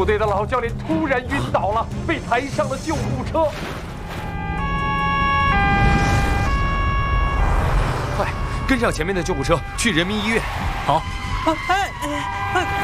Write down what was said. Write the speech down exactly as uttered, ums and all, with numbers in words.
部队的老教练突然晕倒了，被抬上了救护车。 快，跟上前面的救护车，去人民医院。 好。 哎哎哎！